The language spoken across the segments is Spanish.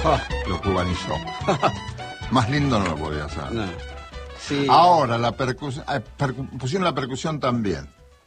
Lo cubanizó. Más lindo no lo podía hacer. No. Sí. Ahora, la percusión, pusieron la percusión también.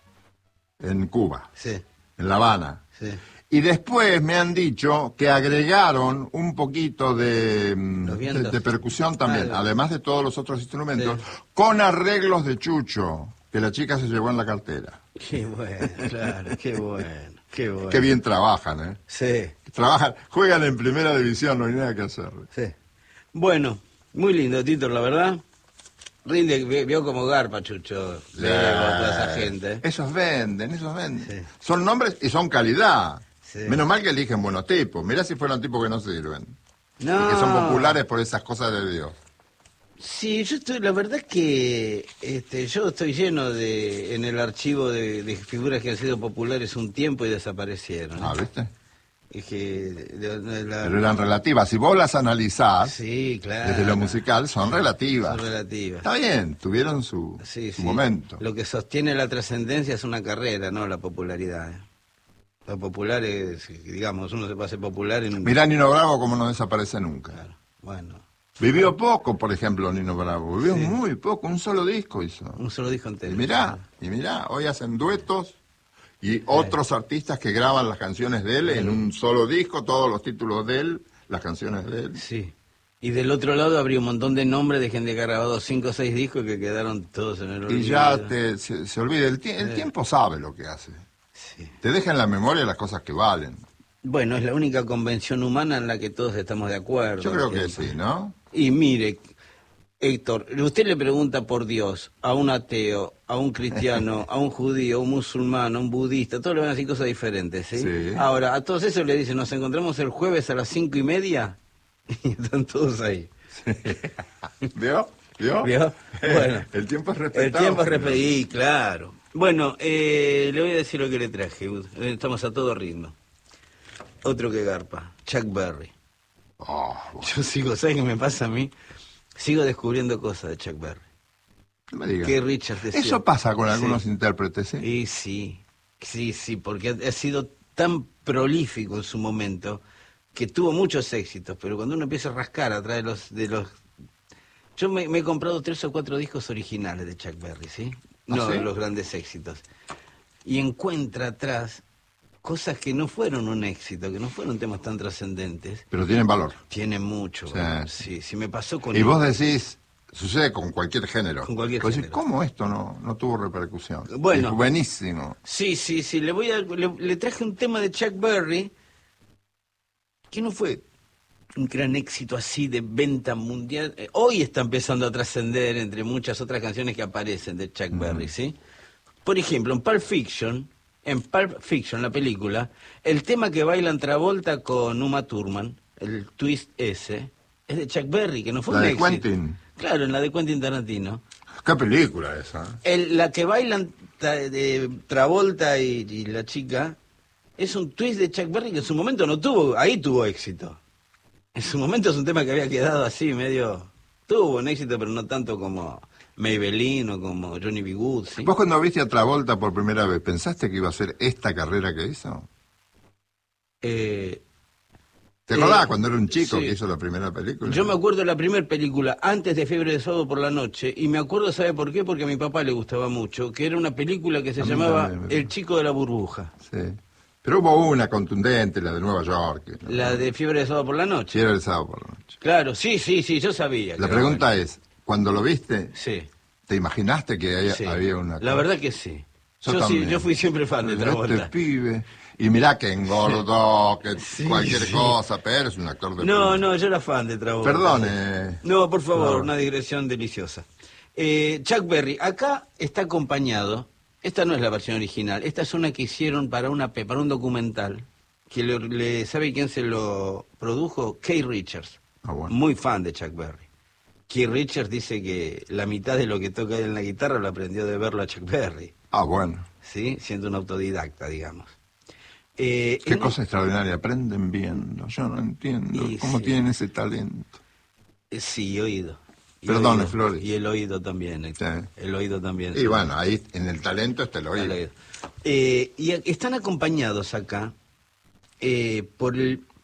En Cuba. Sí. En La Habana. Sí. Y después me han dicho que agregaron un poquito de percusión también, además de todos los otros instrumentos, con arreglos de Chucho, que la chica se llevó en la cartera. Qué bueno, claro, qué bueno, qué bueno. Qué bien trabajan, ¿eh? Sí. Trabajan, juegan en primera división, no hay nada que hacer. Sí. Bueno, muy lindo, Tito, la verdad. Rinde, vio como garpa, Chucho, toda esa gente. Esos venden. Sí. Son nombres y son calidad. Sí. Menos mal que eligen buenos tipos. Mirá si fueron tipos que no sirven. No. Y que son populares por esas cosas de Dios. Sí, la verdad es que yo estoy lleno en el archivo de figuras que han sido populares un tiempo y desaparecieron. Ah, ¿viste? Es que Pero eran relativas. Si vos las analizás, sí, claro, desde lo musical, son relativas. Son relativas. Está bien, tuvieron su momento. Lo que sostiene la trascendencia es una carrera, no la popularidad. Lo popular es, digamos, uno se puede hacer popular en... Mirá Nino Bravo como no desaparece nunca. Claro, bueno. Vivió poco, por ejemplo, Nino Bravo. Vivió muy poco, un solo disco hizo. Un solo disco entero. Y mirá, hoy hacen duetos y otros artistas que graban las canciones de él en un solo disco, todos los títulos de él, las canciones de él. Sí. Y del otro lado habría un montón de nombres de gente que ha grabado 5 o 6 discos que quedaron todos en el olvido. Y ya se olvida, el tiempo sabe lo que hace. Sí. Te deja en la memoria las cosas que valen. Bueno, es la única convención humana en la que todos estamos de acuerdo. Yo creo que sí, ¿no? Y mire, Héctor, usted le pregunta por Dios a un ateo, a un cristiano, a un judío, a un musulmán, a un budista, todos le van a decir cosas diferentes, ¿sí? Sí. Ahora, a todos esos le dicen, nos encontramos el jueves a las 5:30 y están todos ahí. Sí. ¿Vio? Bueno, el tiempo es respetado. El tiempo es respetado, claro. Bueno, le voy a decir lo que le traje. Estamos a todo ritmo. Otro que garpa, Chuck Berry. Oh, bueno. Yo sigo, ¿sabes qué me pasa a mí? Sigo descubriendo cosas de Chuck Berry. No me digas. Que Richard decía. Eso pasa con algunos intérpretes, ¿sí? Y sí, porque ha sido tan prolífico en su momento que tuvo muchos éxitos, pero cuando uno empieza a rascar atrás de los... Yo me he comprado 3 o 4 discos originales de Chuck Berry, ¿sí? No, ¿sí? Los grandes éxitos. Y encuentra atrás cosas que no fueron un éxito, que no fueron temas tan trascendentes. Pero tienen valor. Tienen mucho valor, sí. Me pasó con... Y vos decís, sucede con cualquier género. Con cualquier vos género. Decís, ¿cómo esto no tuvo repercusión? Bueno. Es buenísimo. Sí. Le traje un tema de Chuck Berry que no fue un gran éxito así de venta mundial. Hoy está empezando a trascender entre muchas otras canciones que aparecen de Chuck Berry, ¿sí? Por ejemplo, en Pulp Fiction, la película, el tema que bailan Travolta con Uma Thurman, el twist ese, es de Chuck Berry, que no fue un éxito. ¿La de Quentin? Claro, en la de Quentin Tarantino. ¿Qué película esa? La que bailan de Travolta y la chica es un twist de Chuck Berry que en su momento no tuvo, ahí tuvo éxito. En su momento es un tema que había quedado así, medio... Tuvo un éxito, pero no tanto como Maybelline o como Johnny B. Good, ¿sí? ¿Vos cuando viste a Travolta por primera vez, pensaste que iba a ser esta carrera que hizo? ¿Te acordás cuando era un chico que hizo la primera película? Yo me acuerdo de la primera película, antes de Fiebre de Sábado por la Noche, y me acuerdo, ¿sabe por qué? Porque a mi papá le gustaba mucho, que era una película que se llamaba El chico de la burbuja. Sí. Pero hubo una contundente, la de Nueva York. ¿No? La de Fiebre de Sábado por la Noche. Fiebre de Sábado por la Noche. Claro, sí, yo sabía. La pregunta es, cuando lo viste, sí. ¿te imaginaste que había una... La verdad que sí. Yo fui siempre fan de Travolta. Este pibe... Y mirá que engordó, que cualquier cosa, pero es un actor de... No, yo era fan de Travolta. Perdone. No, por favor, una digresión deliciosa. Chuck Berry, acá está acompañado, esta no es la versión original, esta es una que hicieron para un documental, que ¿sabe quién se lo produjo? Keith Richards, bueno. Muy fan de Chuck Berry. Keith Richards dice que la mitad de lo que toca en la guitarra lo aprendió de verlo a Chuck Berry. Bueno. ¿Sí? Siendo un autodidacta, digamos. Qué cosa extraordinaria, aprenden viendo, yo no entiendo cómo tienen ese talento. Sí, oído. Perdone, Flores. Y el oído también, el oído también. Y bueno, ahí en el talento está el oído. Y están acompañados acá por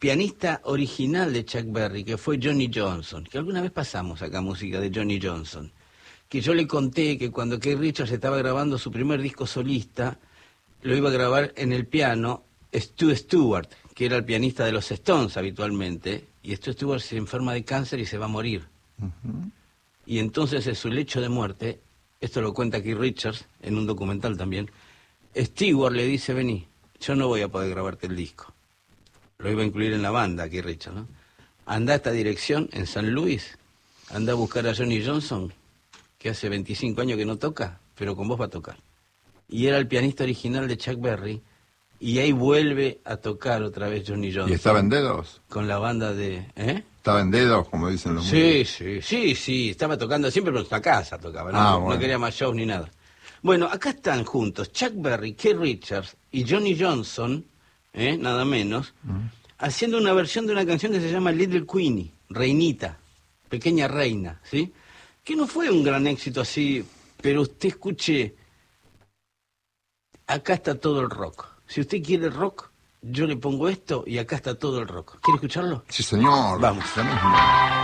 pianista original de Chuck Berry, que fue Johnny Johnson, que alguna vez pasamos acá música de Johnny Johnson, que yo le conté que cuando Keith Richards estaba grabando su primer disco solista, lo iba a grabar en el piano Stu Stewart, que era el pianista de los Stones habitualmente, y Stu Stewart se enferma de cáncer y se va a morir. Y entonces en su lecho de muerte, esto lo cuenta Keith Richards en un documental también, Stewart le dice, vení, yo no voy a poder grabarte el disco. Lo iba a incluir en la banda, Keith Richards, ¿no? Anda a esta dirección, en San Luis, anda a buscar a Johnny Johnson, que hace 25 años que no toca, pero con vos va a tocar. Y era el pianista original de Chuck Berry, y ahí vuelve a tocar otra vez Johnny Johnson. ¿Y estaba en dedos? Con la banda de... ¿Estaba en dedos, como dicen los músicos? Sí, estaba tocando siempre, pero en su casa tocaba, ¿no? Bueno. No quería más shows ni nada. Bueno, acá están juntos Chuck Berry, Keith Richards y Johnny Johnson, nada menos, haciendo una versión de una canción que se llama Little Queenie, Reinita, Pequeña Reina, ¿sí? Que no fue un gran éxito así, pero usted escuche, acá está todo el rock. Si usted quiere rock, yo le pongo esto y acá está todo el rock. ¿Quiere escucharlo? Sí, señor. Vamos.